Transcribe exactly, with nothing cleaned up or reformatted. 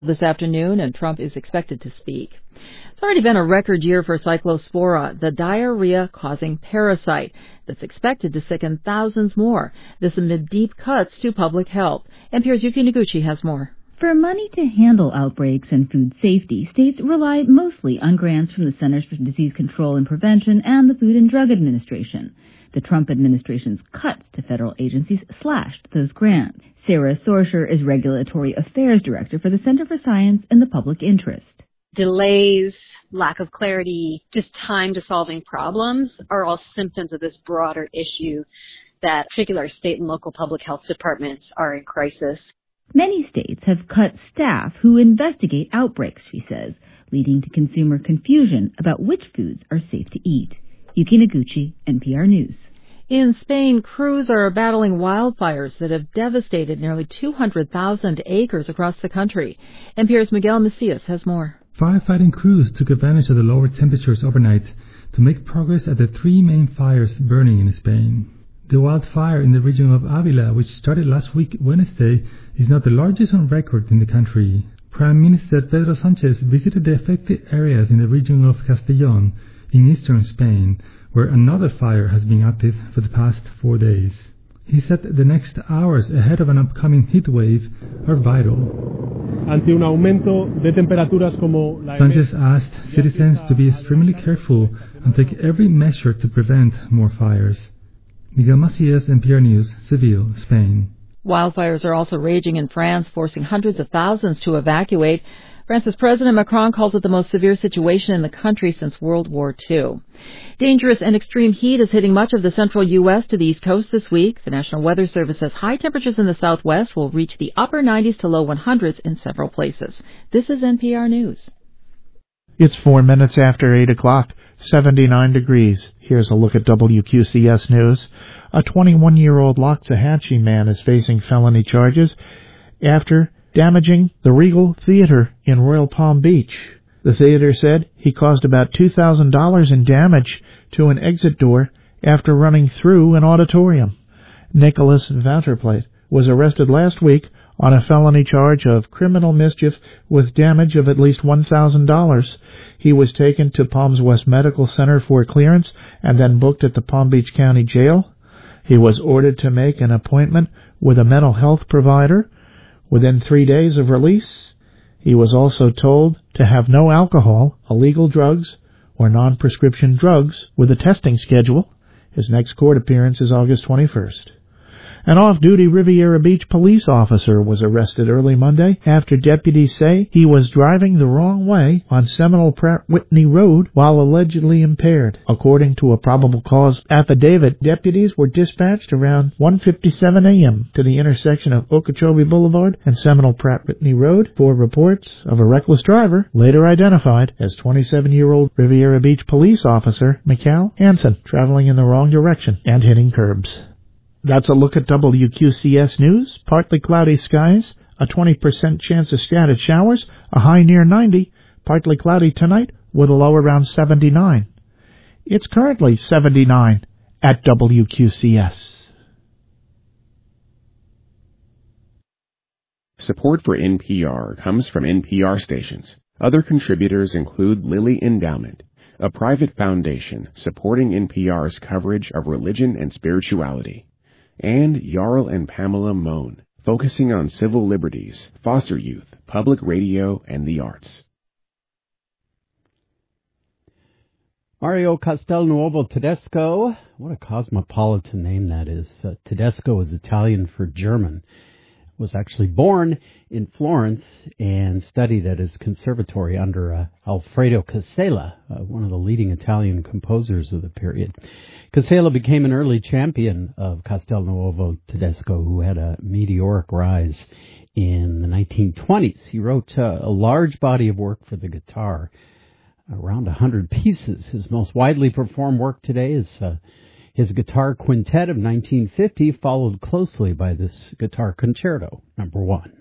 this afternoon, and Trump is expected to speak. It's already been a record year for Cyclospora, the diarrhea-causing parasite that's expected to sicken thousands more. This amid deep cuts to public health. N P R's Yuki Noguchi has more. For money to handle outbreaks and food safety, states rely mostly on grants from the Centers for Disease Control and Prevention and the Food and Drug Administration. The Trump administration's cuts to federal agencies slashed those grants. Sarah Sorsher is Regulatory Affairs Director for the Center for Science and the Public Interest. Delays, lack of clarity, just time to solving problems are all symptoms of this broader issue that particular state and local public health departments are in crisis. Many states have cut staff who investigate outbreaks, she says, leading to consumer confusion about which foods are safe to eat. Yuki Noguchi, N P R News. In Spain, crews are battling wildfires that have devastated nearly two hundred thousand acres across the country. N P R's Miguel Macias has more. Firefighting crews took advantage of the lower temperatures overnight to make progress at the three main fires burning in Spain. The wildfire in the region of Avila, which started last week Wednesday, is now the largest on record in the country. Prime Minister Pedro Sanchez visited the affected areas in the region of Castellón in eastern Spain, where another fire has been active for the past four days. He said the next hours ahead of an upcoming heat wave are vital. Ante un aumento de temperaturas como la Sanchez asked citizens to be extremely careful and take every measure to prevent more fires. Miguel Macias, N P R News, Seville, Spain. Wildfires are also raging in France, forcing hundreds of thousands to evacuate. France's President Macron calls it the most severe situation in the country since World War Two. Dangerous and extreme heat is hitting much of the central U S to the East Coast this week. The National Weather Service says high temperatures in the southwest will reach the upper nineties to low hundreds in several places. This is N P R News. It's four minutes after eight o'clock, seventy-nine degrees. Here's a look at W Q C S News. A twenty-one-year-old Loxahatchee man is facing felony charges after damaging the Regal Theater in Royal Palm Beach. The theater said he caused about two thousand dollars in damage to an exit door after running through an auditorium. Nicholas Vanterplate was arrested last week on a felony charge of criminal mischief with damage of at least one thousand dollars. He was taken to Palms West Medical Center for clearance and then booked at the Palm Beach County Jail. He was ordered to make an appointment with a mental health provider within three days of release. He was also told to have no alcohol, illegal drugs, or non-prescription drugs with a testing schedule. His next court appearance is August twenty-first. An off-duty Riviera Beach police officer was arrested early Monday after deputies say he was driving the wrong way on Seminole Pratt Whitney Road while allegedly impaired. According to a probable cause affidavit, deputies were dispatched around one fifty-seven a.m. to the intersection of Okeechobee Boulevard and Seminole Pratt Whitney Road for reports of a reckless driver, later identified as twenty-seven-year-old Riviera Beach police officer Mikal Hansen, traveling in the wrong direction and hitting curbs. That's a look at W Q C S News. Partly cloudy skies, a twenty percent chance of scattered showers, a high near ninety, partly cloudy tonight with a low around seventy-nine. It's currently seventy-nine at W Q C S. Support for N P R comes from N P R stations. Other contributors include Lilly Endowment, a private foundation supporting N P R's coverage of religion and spirituality, and Jarl and Pamela Mohn, focusing on civil liberties, foster youth, public radio, and the arts. Mario Castelnuovo Tedesco, what a cosmopolitan name that is. Uh, Tedesco is Italian for German. Was actually born in Florence and studied at his conservatory under uh, Alfredo Casella, uh, one of the leading Italian composers of the period. Casella became an early champion of Castelnuovo Tedesco, who had a meteoric rise in the nineteen twenties. He wrote uh, a large body of work for the guitar, around one hundred pieces. His most widely performed work today is uh, his Guitar Quintet of nineteen fifty, followed closely by this Guitar Concerto, number one.